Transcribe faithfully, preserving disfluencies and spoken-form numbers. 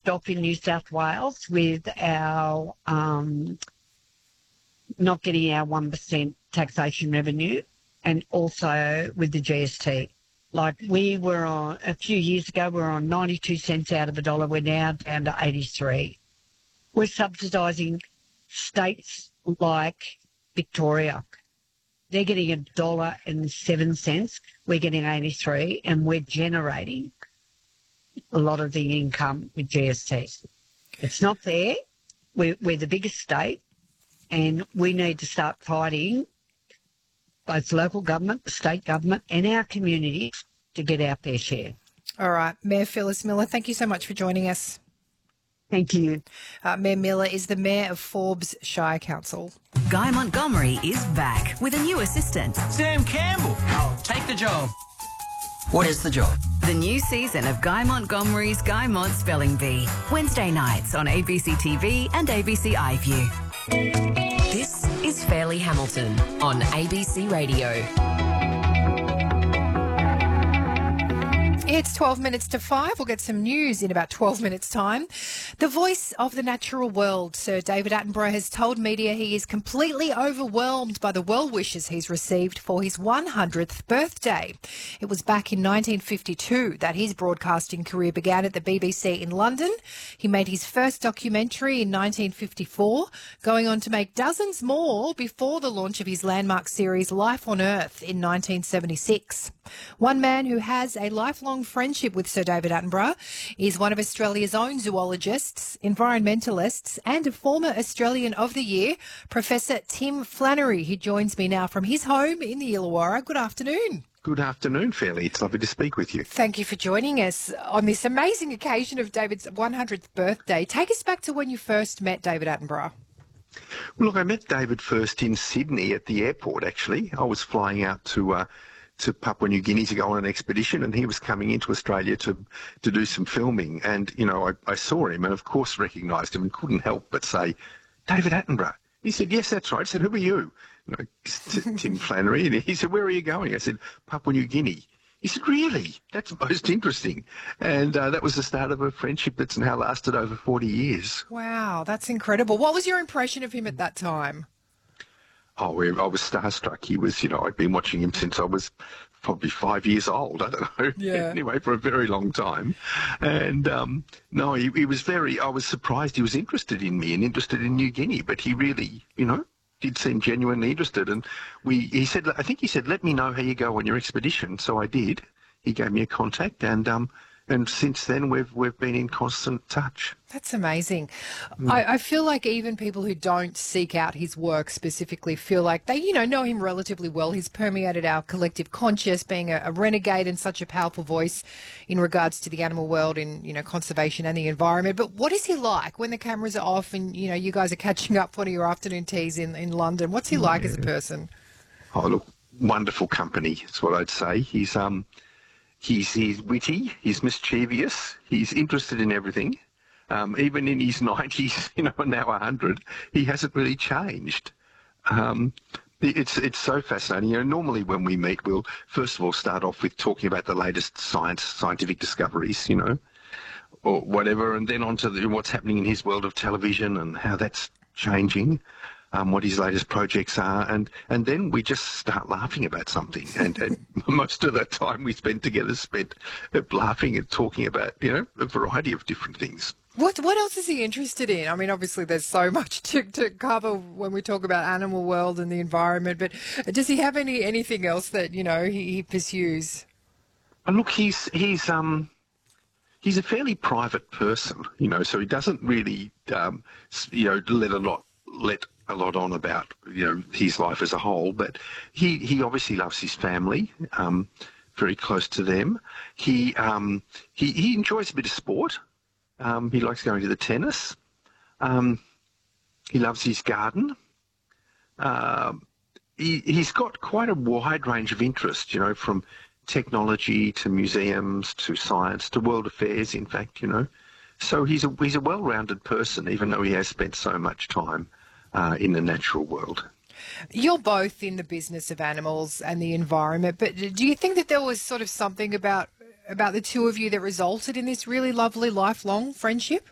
off in New South Wales with our um, not getting our one percent taxation revenue, and also with the G S T. Like we were on, a few years ago, we were on ninety-two cents out of a dollar. We're now down to eighty-three. We're subsidising states like Victoria. They're getting a dollar and seven cents. We're getting eighty-three, and we're generating a lot of the income with G S T. It's not fair. We're, we're the biggest state, and we need to start fighting both local government, the state government and our communities to get our fair share. All right. Mayor Phyllis Miller, thank you so much for joining us. Thank you. Uh, Mayor Miller is the Mayor of Forbes Shire Council. Guy Montgomery is back with a new assistant. Sam Campbell. I'll take the job. What is the job? The new season of Guy Montgomery's Guy Mont Spelling Bee. Wednesday nights on A B C T V and A B C iView. This is Fairleigh Hamilton on A B C Radio. It's twelve minutes to five. We'll get some news in about twelve minutes' time. The voice of the natural world, Sir David Attenborough, has told media he is completely overwhelmed by the well wishes he's received for his one hundredth birthday. It was back in nineteen fifty-two that his broadcasting career began at the B B C in London. He made his first documentary in nineteen fifty-four, going on to make dozens more before the launch of his landmark series Life on Earth in nineteen seventy-six. One man who has a lifelong friendship with Sir David Attenborough is one of Australia's own zoologists, environmentalists and a former Australian of the Year, Professor Tim Flannery, who joins me now from his home in the Illawarra. Good afternoon. Good afternoon, Fairleigh. It's lovely to speak with you. Thank you for joining us on this amazing occasion of David's one hundredth birthday. Take us back to when you first met David Attenborough. Well, look, I met David first in Sydney at the airport, actually. I was flying out to... Uh, to Papua New Guinea to go on an expedition, and he was coming into Australia to to do some filming. And, you know, I, I saw him and, of course, recognised him and couldn't help but say, David Attenborough. He said, yes, that's right. I said, who are you? You know, Tim Flannery. And he said, where are you going? I said, Papua New Guinea. He said, really? That's most interesting. And uh, that was the start of a friendship that's now lasted over forty years. Wow, that's incredible. What was your impression of him at that time? Oh, I was starstruck. He was, you know, I'd been watching him since I was probably five years old. I don't know. Yeah. Anyway, for a very long time. And, um, no, he, he was very, I was surprised he was interested in me and interested in New Guinea, but he really, you know, did seem genuinely interested. And we, he said, I think he said, let me know how you go on your expedition. So I did. He gave me a contact, and, um, and since then we've we've been in constant touch. That's amazing. Mm. I, I feel like even people who don't seek out his work specifically feel like they, you know, know him relatively well. He's permeated our collective conscious, being a, a renegade and such a powerful voice in regards to the animal world, in, you know, conservation and the environment. But what is he like when the cameras are off and, you know, you guys are catching up one of your afternoon teas in, in London? What's he like yeah. as a person? Oh, look, wonderful company. That's what I'd say. He's um. He's, he's witty, he's mischievous, he's interested in everything. Um, even in his nineties, you know, now one hundred, he hasn't really changed. Um, it's it's so fascinating. You know, normally when we meet, we'll first of all start off with talking about the latest science, scientific discoveries, you know, or whatever, and then on to the, what's happening in his world of television and how that's changing. Um, what his latest projects are, and, and then we just start laughing about something. And, and most of the time we spend together spent laughing and talking about, you know, a variety of different things. What what else is he interested in? I mean, obviously there's so much to, to cover when we talk about animal world and the environment, but does he have any anything else that, you know, he, he pursues? And look, he's he's um he's a fairly private person, you know, so he doesn't really um you know let a lot let a lot on about, you know, his life as a whole, but he, he obviously loves his family, um, very close to them. He, um, he, he enjoys a bit of sport. Um, he likes going to the tennis. Um, he loves his garden. Um, he, he's got quite a wide range of interests, you know, from technology to museums to science to world affairs, in fact, you know. So he's a, he's a well-rounded person, even though he has spent so much time Uh, in the natural world. You're both in the business of animals and the environment, but do you think that there was sort of something about about the two of you that resulted in this really lovely lifelong friendship?